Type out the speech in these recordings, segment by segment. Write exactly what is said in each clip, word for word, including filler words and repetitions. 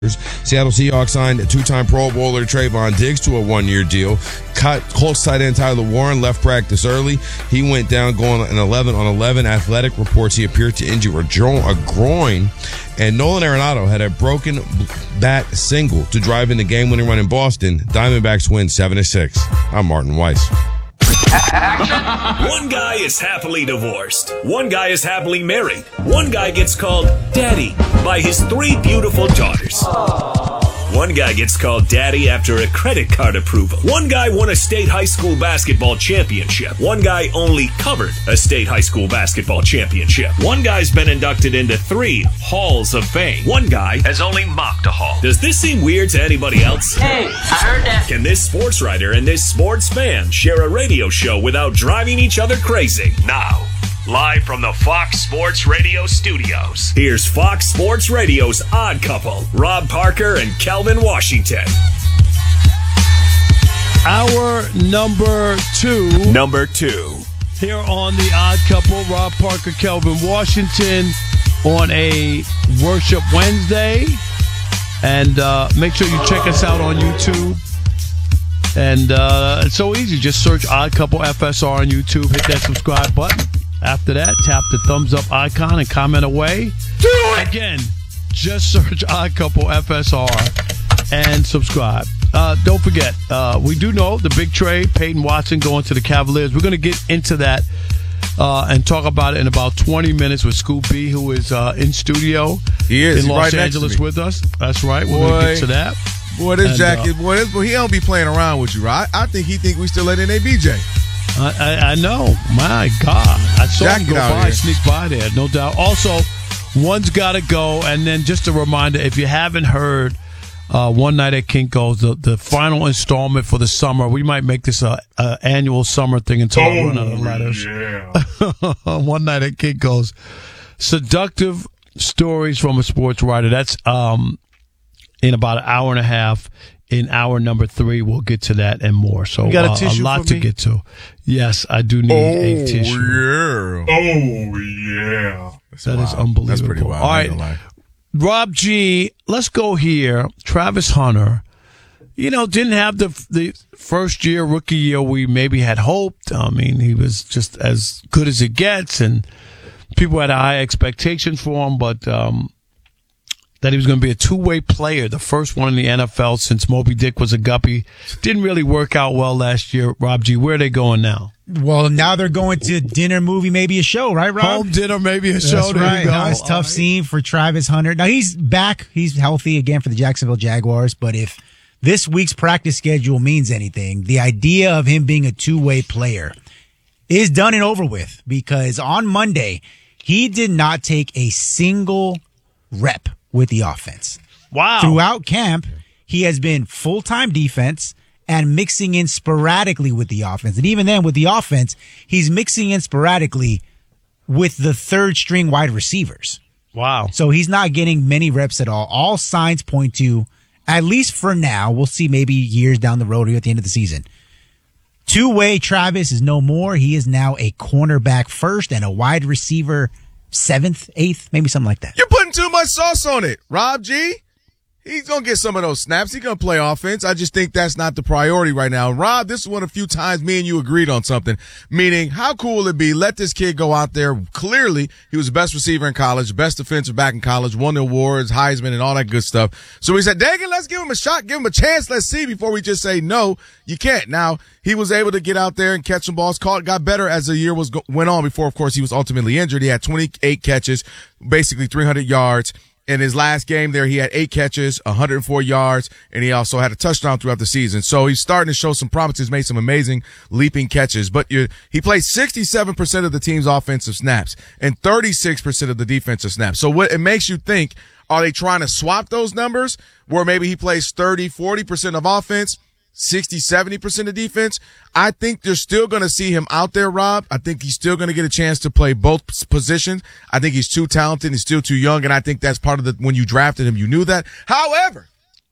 Seattle Seahawks signed two-time Pro Bowler Trayvon Diggs to a one-year deal. Cut Colts tight end Tyler Warren left practice early. He went down going an eleven on eleven. Athletic reports he appeared to injure a, jo- a groin. And Nolan Arenado had a broken bat single to drive in the game-winning run in Boston. Diamondbacks win seven to six. I'm Martin Weiss. One guy is happily divorced. One guy is happily married. One guy gets called daddy by his three beautiful daughters. Aww. One guy gets called daddy after a credit card approval. One guy won a state high school basketball championship. One guy only covered a state high school basketball championship. One guy's been inducted into three halls of fame. One guy has only mocked a hall. Does this seem weird to anybody else? Hey, I heard that. Can this sports writer and this sports fan share a radio show without driving each other crazy? Now, live from the Fox Sports Radio studios, here's Fox Sports Radio's Odd Couple, Rob Parker and Kelvin Washington. Our number two. Number two. Here on the Odd Couple, Rob Parker, Kelvin Washington on a Worship Wednesday. And uh, make sure you check us out on YouTube. And uh, it's so easy. Just search Odd Couple F S R on YouTube. Hit that subscribe button. After that, tap the thumbs up icon and comment away. Do it! Again, just search Odd Couple F S R and subscribe. Uh, don't forget, uh, we do know the big trade, Peyton Watson going to the Cavaliers. We're going to get into that uh, and talk about it in about twenty minutes with Scoop B, who is uh, in studio he is. in Los right Angeles with us. That's right. We're boy, going to get to that. Boy, this and, jacket, uh, boy, this, boy, he don't be playing around with you, right? I think he think we still at N A B J. I, I, I know. My God. I saw Jacket him go out by, here. sneak by there, no doubt. Also, one's got to go. And then just a reminder, if you haven't heard uh, One Night at Kinko's, the, the final installment for the summer, we might make this a, a annual summer thing until I run out of letters. Yeah. One Night at Kinko's. Seductive Stories from a Sports Writer. That's um, in about an hour and a half. In hour number three, we'll get to that and more. So you got a, uh, tissue a lot for to me? get to. Yes, I do need oh, a tissue. Yeah. Oh, yeah. That's That wild. is unbelievable. That's pretty wild. All right, Rob G, let's go here. Travis Hunter, you know, didn't have the the first year, rookie year we maybe had hoped. I mean, he was just as good as it gets, and people had high expectations for him, but um, that he was going to be a two-way player, the first one in the N F L since Moby Dick was a guppy. Didn't really work out well last year. Rob G, where are they going now? Well, now they're going to dinner, movie, maybe a show, right, Rob? Home dinner, maybe a show. That's There right. you go. Nice, tough right. scene for Travis Hunter. Now, he's back. He's healthy again for the Jacksonville Jaguars, but if this week's practice schedule means anything, the idea of him being a two-way player is done and over with, because on Monday, he did not take a single rep with the offense. Wow. Throughout camp, he has been full-time defense and mixing in sporadically with the offense. And even then, with the offense, he's mixing in sporadically with the third-string wide receivers. Wow. So he's not getting many reps at all. All signs point to, at least for now, we'll see maybe years down the road or at the end of the season, two-way Travis is no more. He is now a cornerback first and a wide receiver seventh, eighth, maybe something like that. You're putting too much sauce on it, Rob G. He's going to get some of those snaps. He's going to play offense. I just think that's not the priority right now. Rob, this is one of the few times me and you agreed on something, meaning how cool will it be? Let this kid go out there. Clearly, he was the best receiver in college, best defensive back in college, won the awards, Heisman, and all that good stuff. So we said, dang it, let's give him a shot, give him a chance. Let's see before we just say, no, you can't. Now, he was able to get out there and catch some balls, caught, got better as the year was go- went on before, of course, he was ultimately injured. He had twenty-eight catches, basically three hundred yards. In his last game there, he had eight catches, one hundred four yards, and he also had a touchdown throughout the season. So he's starting to show some promises, made some amazing leaping catches. But you, he plays sixty-seven percent of the team's offensive snaps and thirty-six percent of the defensive snaps. So what it makes you think, are they trying to swap those numbers where maybe he plays thirty, forty percent of offense, sixty, seventy percent of defense? I think they're still going to see him out there, Rob. I think he's still going to get a chance to play both positions. I think he's too talented. He's still too young. And I think that's part of the, when you drafted him, you knew that. However,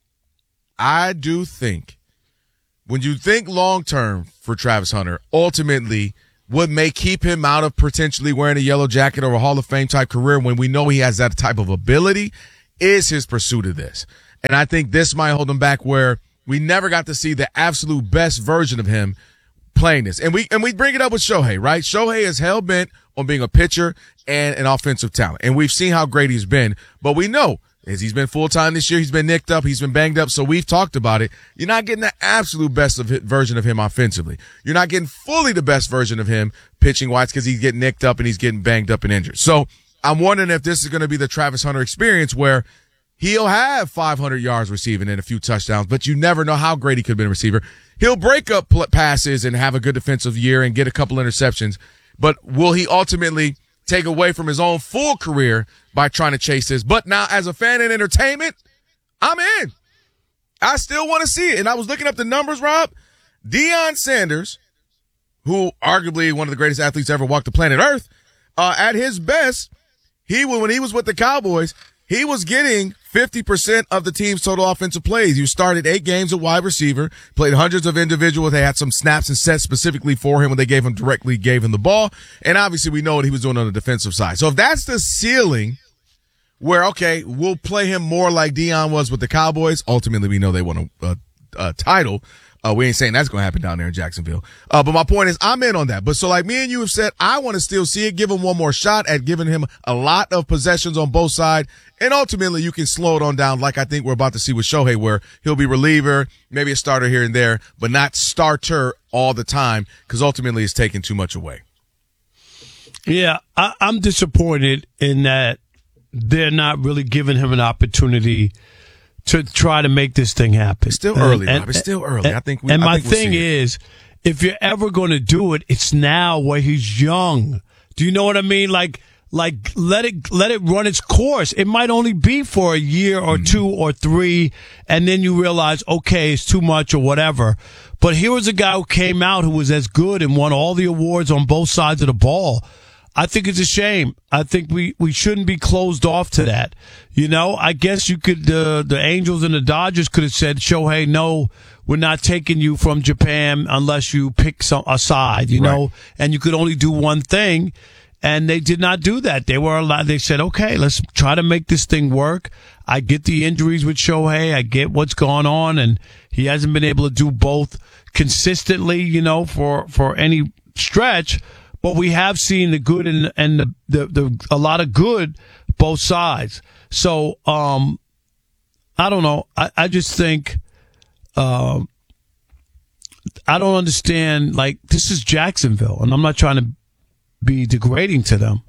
I do think when you think long term for Travis Hunter, ultimately what may keep him out of potentially wearing a yellow jacket or a Hall of Fame type career when we know he has that type of ability is his pursuit of this. And I think this might hold him back where we never got to see the absolute best version of him playing this. And we and we bring it up with Shohei, right? Shohei is hell-bent on being a pitcher and an offensive talent. And we've seen how great he's been. But we know, as he's been full-time this year, he's been nicked up, he's been banged up, so we've talked about it. You're not getting the absolute best of it, version of him offensively. You're not getting fully the best version of him pitching-wise because he's getting nicked up and he's getting banged up and injured. So I'm wondering if this is going to be the Travis Hunter experience where he'll have five hundred yards receiving and a few touchdowns, but you never know how great he could have been a receiver. He'll break up passes and have a good defensive year and get a couple interceptions, but will he ultimately take away from his own full career by trying to chase this? But now, as a fan in entertainment, I'm in. I still want to see it. And I was looking up the numbers, Rob. Deion Sanders, who arguably one of the greatest athletes ever walked the planet Earth, uh, at his best, he when he was with the Cowboys, he was getting fifty percent of the team's total offensive plays. He started eight games at wide receiver, played hundreds of individuals. They had some snaps and sets specifically for him when they gave him directly gave him the ball. And obviously we know what he was doing on the defensive side. So if that's the ceiling where, okay, we'll play him more like Deion was with the Cowboys. Ultimately, we know they won a, a, a title. Uh, we ain't saying that's going to happen down there in Jacksonville. Uh, but my point is, I'm in on that. But so like me and you have said, I want to still see it, give him one more shot at giving him a lot of possessions on both sides. And ultimately, you can slow it on down like I think we're about to see with Shohei, where he'll be reliever, maybe a starter here and there, but not starter all the time because ultimately it's taking too much away. Yeah, I, I'm disappointed in that they're not really giving him an opportunity to try to make this thing happen. It's still early, and, Rob. It's still early. And, I think we And I my think we'll thing see it. is, if you're ever going to do it, it's now where he's young. Do you know what I mean? Like, like let it let it run its course. It might only be for a year or mm-hmm. two or three, and then you realize, okay, it's too much or whatever. But here was a guy who came out who was as good and won all the awards on both sides of the ball. I think it's a shame. I think we, we shouldn't be closed off to that. You know, I guess you could, uh, the Angels and the Dodgers could have said, Shohei, no, we're not taking you from Japan unless you pick some, a side, you right. know, and you could only do one thing. And they did not do that. They were allowed, they said, okay, let's try to make this thing work. I get the injuries with Shohei. I get what's going on. And he hasn't been able to do both consistently, you know, for, for any stretch. But we have seen the good and and the, the, the a lot of good both sides. So um, I don't know. I, I just think uh, I don't understand. Like, this is Jacksonville, and I'm not trying to be degrading to them.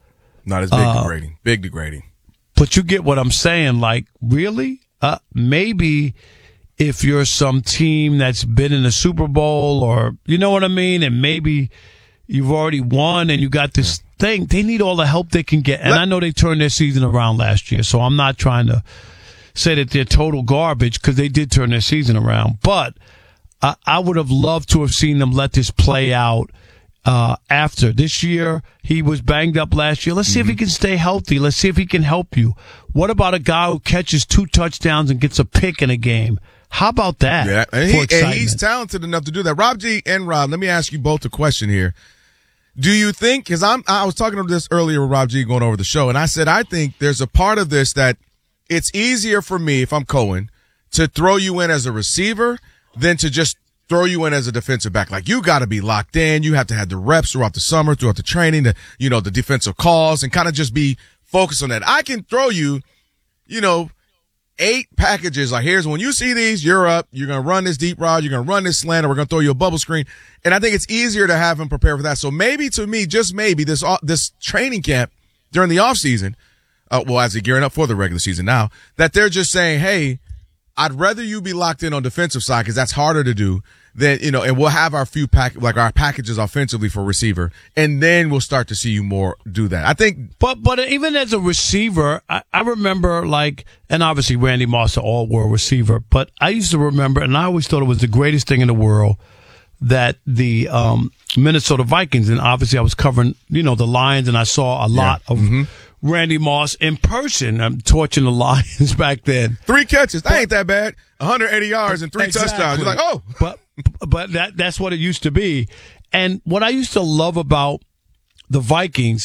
Not as big uh, degrading. Big degrading. But you get what I'm saying. Like, really? Uh, maybe if you're some team that's been in the Super Bowl, or you know what I mean, and maybe you've already won and you got this thing. They need all the help they can get. And I know they turned their season around last year, so I'm not trying to say that they're total garbage because they did turn their season around. But I, I would have loved to have seen them let this play out uh, after. This year, he was banged up last year. Let's see mm-hmm. if he can stay healthy. Let's see if he can help you. What about a guy who catches two touchdowns and gets a pick in a game? How about that? Yeah, and, he, and he's talented enough to do that. Rob G and Rob, let me ask you both a question here. Do you think, because I'm, I was talking about this earlier with Rob G going over the show, and I said I think there's a part of this that it's easier for me, if I'm Cohen, to throw you in as a receiver than to just throw you in as a defensive back. Like, you got to be locked in. You have to have the reps throughout the summer, throughout the training, the, you know, the defensive calls, and kind of just be focused on that. I can throw you, you know, eight packages. Like, here's when you see these, you're up. You're going to run this deep route. You're going to run this slant, or we're going to throw you a bubble screen. And I think it's easier to have him prepare for that. So maybe, to me, just maybe, this this training camp during the offseason, uh, well, as they're gearing up for the regular season now, that they're just saying, hey, I'd rather you be locked in on defensive side because that's harder to do than, you know, and we'll have our few pack, like our packages offensively for receiver, and then we'll start to see you more do that. I think. But, but even as a receiver, I, I remember, like, and obviously Randy Moss, an all-world receiver, but I used to remember, and I always thought it was the greatest thing in the world, that the um, Minnesota Vikings, and obviously I was covering, you know, the Lions, and I saw a lot yeah. of mm-hmm. Randy Moss in person. I'm torching the Lions back then. Three catches. That ain't that bad. one hundred eighty yards and three exactly. touchdowns. You're like, oh. But but that that's what it used to be. And what I used to love about the Vikings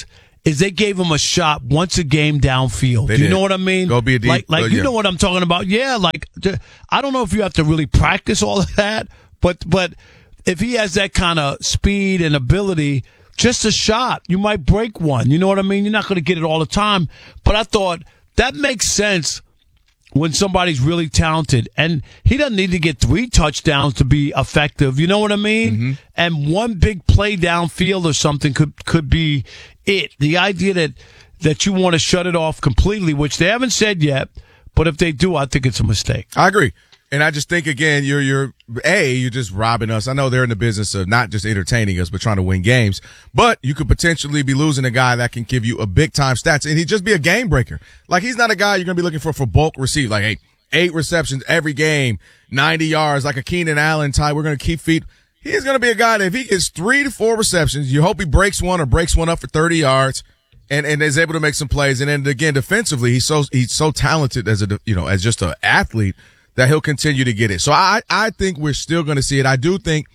is they gave him a shot once a game downfield. They Do you did. know what I mean? Go be a deep- Like, like uh, you yeah. know what I'm talking about? Yeah, like, t- I don't know if you have to really practice all of that, but, but if he has that kind of speed and ability, just a shot, you might break one. You know what I mean? You're not going to get it all the time. But I thought that makes sense when somebody's really talented. And he doesn't need to get three touchdowns to be effective. You know what I mean? Mm-hmm. And one big play downfield or something could could be it. The idea that, that you want to shut it off completely, which they haven't said yet, but if they do, I think it's a mistake. I agree. And I just think, again, you're, you're, A, you're just robbing us. I know they're in the business of not just entertaining us, but trying to win games. But you could potentially be losing a guy that can give you a big time stats, and he'd just be a game breaker. Like, he's not a guy you're going to be looking for for bulk receive. Like, hey, eight receptions every game, ninety yards, like a Keenan Allen type. We're going to keep feet. He's going to be a guy that if he gets three to four receptions, you hope he breaks one or breaks one up for thirty yards. And, and is able to make some plays. And then again, defensively, he's so, he's so talented as a, you know, as just an athlete that he'll continue to get it. So I, I think we're still going to see it. I do think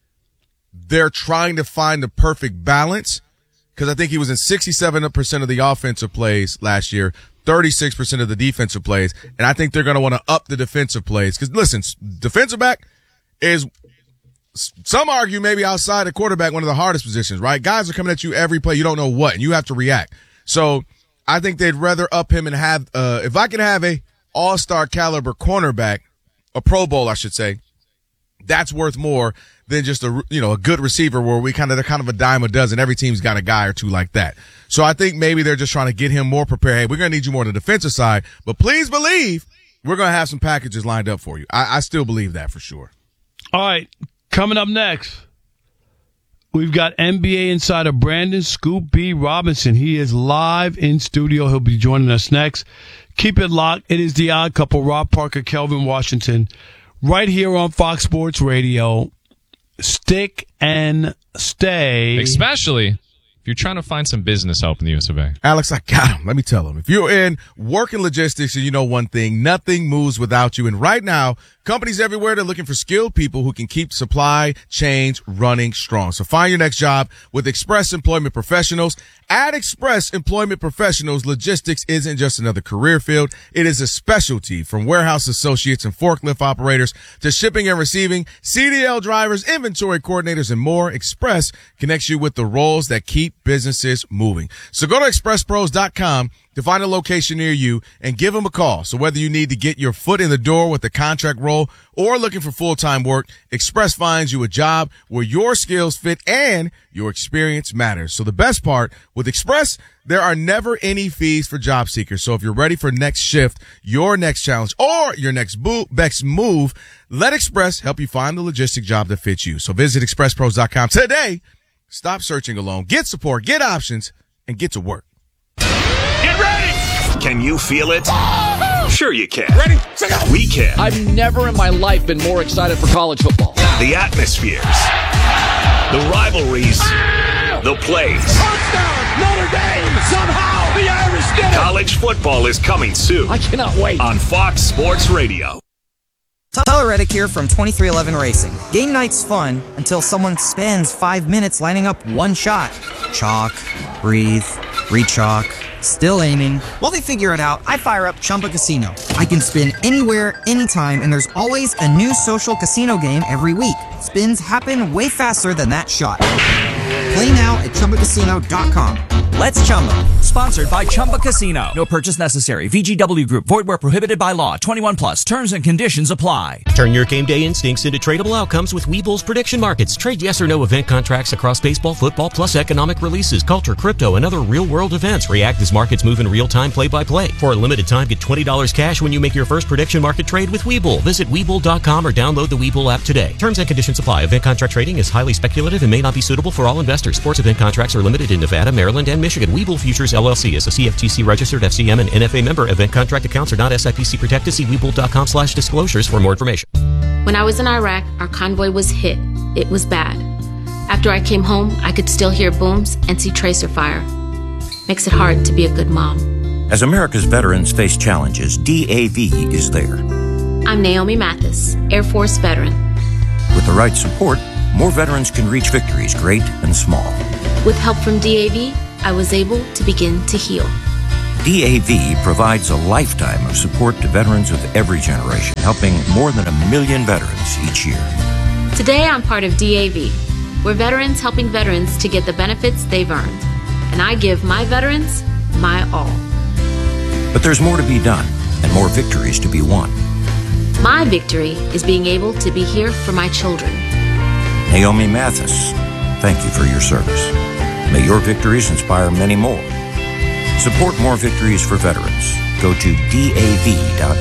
they're trying to find the perfect balance, because I think he was in sixty-seven percent of the offensive plays last year, thirty-six percent of the defensive plays. And I think they're going to want to up the defensive plays. Cause listen, defensive back is, some argue maybe outside the quarterback, one of the hardest positions, right? Guys are coming at you every play. You don't know what, and you have to react. So I think they'd rather up him and have, uh, if I could have a all-star caliber cornerback, a Pro Bowl, I should say, that's worth more than just a, you know, a good receiver where we kind of, they're kind of a dime a dozen. Every team's got a guy or two like that. So I think maybe they're just trying to get him more prepared. Hey, we're going to need you more on the defensive side, but please believe we're going to have some packages lined up for you. I, I still believe that for sure. All right. Coming up next, we've got N B A insider Brandon Scoop B. Robinson. He is live in studio. He'll be joining us next. Keep it locked. It is The Odd Couple, Rob Parker, Kelvin Washington, right here on Fox Sports Radio. Stick and stay. Especially if you're trying to find some business help in the U S of A. Alex, I got him. Let me tell him. If you're in working logistics, and you know one thing, nothing moves without you. And right now, companies everywhere, they're looking for skilled people who can keep supply chains running strong. So find your next job with Express Employment Professionals. At Express Employment Professionals, logistics isn't just another career field. It is a specialty, from warehouse associates and forklift operators to shipping and receiving, C D L drivers, inventory coordinators, and more. Express connects you with the roles that keep businesses moving. So go to express pros dot com to find a location near you and give them a call. So whether you need to get your foot in the door with a contract role or looking for full-time work, Express finds you a job where your skills fit and your experience matters. So the best part, with Express, there are never any fees for job seekers. So if you're ready for next shift, your next challenge, or your next boo- next move, let Express help you find the logistic job that fits you. So visit express pros dot com today. Stop searching alone. Get support, get options, and get to work. Get ready! Can you feel it? Sure you can. Ready? We can. I've never in my life been more excited for college football. The atmospheres, the rivalries, the plays. Touchdown! Notre Dame! Somehow the Irish did it! College football is coming soon I cannot wait. on Fox Sports Radio. Tyler Reddick here from twenty-three eleven Racing. Game night's fun until someone spends five minutes lining up one shot. Chalk, breathe, re-chalk, still aiming. While they figure it out, I fire up Chumba Casino. I can spin anywhere, anytime, and there's always a new social casino game every week. Spins happen way faster than that shot. Play now at chumba casino dot com. Let's Chumba. Sponsored by Chumba Casino. No purchase necessary. V G W Group. Void where prohibited by law. twenty-one plus. Terms and conditions apply. Turn your game day instincts into tradable outcomes with Webull's prediction markets. Trade yes or no event contracts across baseball, football, plus economic releases, culture, crypto, and other real-world events. React as markets move in real time, play-by-play. For a limited time, get twenty dollars cash when you make your first prediction market trade with Webull. Visit Webull dot com or download the Webull app today. Terms and conditions apply. Event contract trading is highly speculative and may not be suitable for all investors. Sports event contracts are limited in Nevada, Maryland, and Michigan. Webull Futures L L C is a C F T C registered F C M and N F A member. Event contract accounts are not S I P C protected. See Webull dot com slash disclosures for more information. When I was in Iraq, our convoy was hit. It was bad. After I came home, I could still hear booms and see tracer fire. Makes it hard to be a good mom. As America's veterans face challenges, D A V is there. I'm Naomi Mathis, Air Force veteran. With the right support, more veterans can reach victories great and small. With help from D A V, I was able to begin to heal. D A V provides a lifetime of support to veterans of every generation, helping more than a million veterans each year. Today I'm part of D A V. We're veterans helping veterans to get the benefits they've earned. And I give my veterans my all. But there's more to be done and more victories to be won. My victory is being able to be here for my children. Naomi Mathis, thank you for your service. May your victories inspire many more. Support more victories for veterans. Go to D A V dot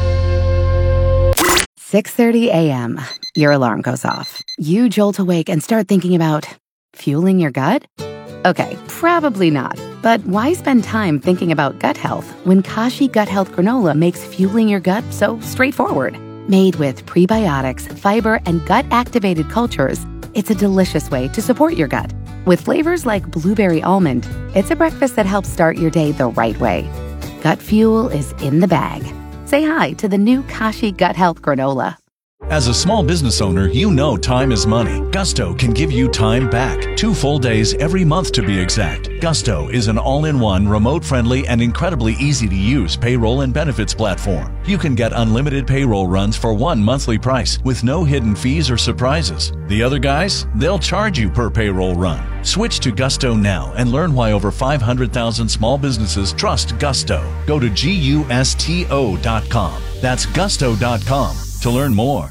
org. six thirty a.m. Your alarm goes off. You jolt awake and start thinking about fueling your gut? Okay, probably not. But why spend time thinking about gut health when Kashi Gut Health Granola makes fueling your gut so straightforward? Made with prebiotics, fiber, and gut-activated cultures, it's a delicious way to support your gut. With flavors like blueberry almond, it's a breakfast that helps start your day the right way. Gut fuel is in the bag. Say hi to the new Kashi Gut Health Granola. As a small business owner, you know time is money. Gusto can give you time back. Two full days every month to be exact. Gusto is an all-in-one, remote-friendly, and incredibly easy-to-use payroll and benefits platform. You can get unlimited payroll runs for one monthly price with no hidden fees or surprises. The other guys, they'll charge you per payroll run. Switch to Gusto now and learn why over five hundred thousand small businesses trust Gusto. Go to gusto dot com. That's gusto dot com to learn more.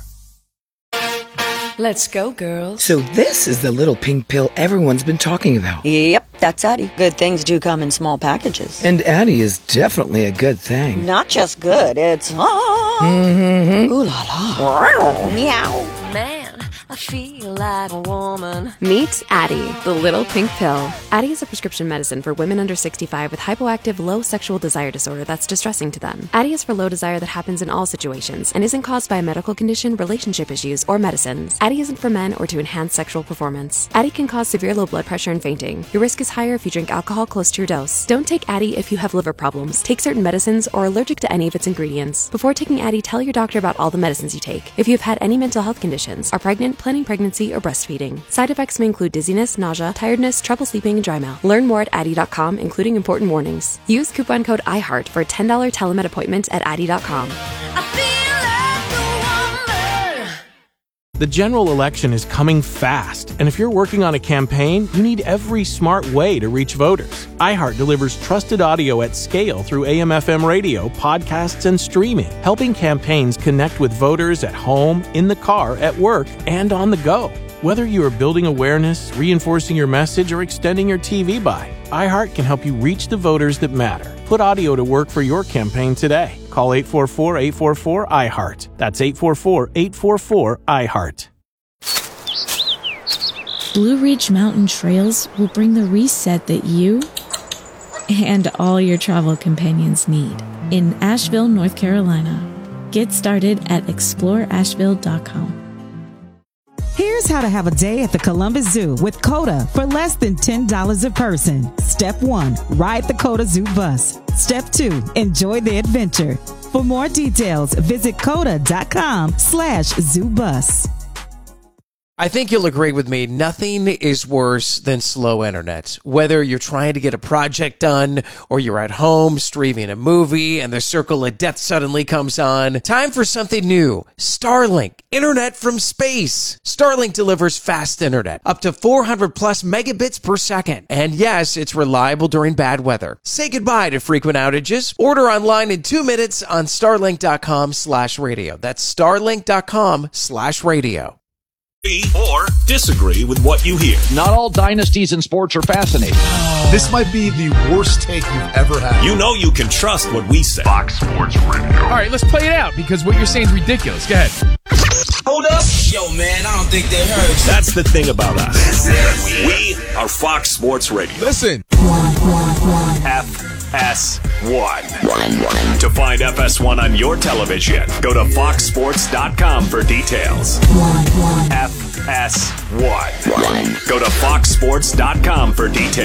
Let's go, girls. So this is the little pink pill everyone's been talking about. Yep, that's Addie. Good things do come in small packages. And Addie is definitely a good thing. Not just good, it's... Ah. Mm-hmm. Ooh la la. Meow. Man, I feel like a woman. Meet Addie, the little pink pill. Addie is a prescription medicine for women under sixty-five with hypoactive low sexual desire disorder that's distressing to them. Addie is for low desire that happens in all situations and isn't caused by a medical condition, relationship issues, or medicines. Addie isn't for men or to enhance sexual performance. Addie can cause severe low blood pressure and fainting. Your risk is higher if you drink alcohol close to your dose. Don't take Addie if you have liver problems, take certain medicines, or are allergic to any of its ingredients. Before taking Addie, tell your doctor about all the medicines you take. If you have had any mental health conditions, are pregnant, planning pregnancy, or breastfeeding. Side effects may include dizziness, nausea, tiredness, trouble sleeping, and dry mouth. Learn more at Addie dot com, including important warnings. Use coupon code iHeart for a ten dollars telemed appointment at Addie dot com. The general election is coming fast, and if you're working on a campaign, you need every smart way to reach voters. iHeart delivers trusted audio at scale through A M F M radio, podcasts, and streaming, helping campaigns connect with voters at home, in the car, at work, and on the go. Whether you are building awareness, reinforcing your message, or extending your T V buy, iHeart can help you reach the voters that matter. Put audio to work for your campaign today. Call eight four four, eight four four, iHeart. That's eight four four, eight four four, iHeart. Blue Ridge Mountain Trails will bring the reset that you and all your travel companions need in Asheville, North Carolina. Get started at explore asheville dot com. Here's how to have a day at the Columbus Zoo with COTA for less than ten dollars a person. Step one, ride the COTA Zoo bus. Step two, enjoy the adventure. For more details, visit coda dot com slash zoo bus. I think you'll agree with me, nothing is worse than slow internet. Whether you're trying to get a project done or you're at home streaming a movie and the circle of death suddenly comes on, time for something new. Starlink, internet from space. Starlink delivers fast internet, up to four hundred plus megabits per second. And yes, it's reliable during bad weather. Say goodbye to frequent outages. Order online in two minutes on starlink dot com slash radio. That's starlink dot com slash radio. Or disagree with what you hear. Not all dynasties in sports are fascinating. This might be the worst take you've ever had. You know you can trust what we say. Fox Sports Radio. All right, let's play it out because what you're saying is ridiculous. Go ahead. Hold up. Yo, man, I don't think they heard you. That's the thing about us. We are Fox Sports Radio. Listen. F S one. To find F S one on your television, go to fox sports dot com for details. F S one. Go to fox sports dot com for details.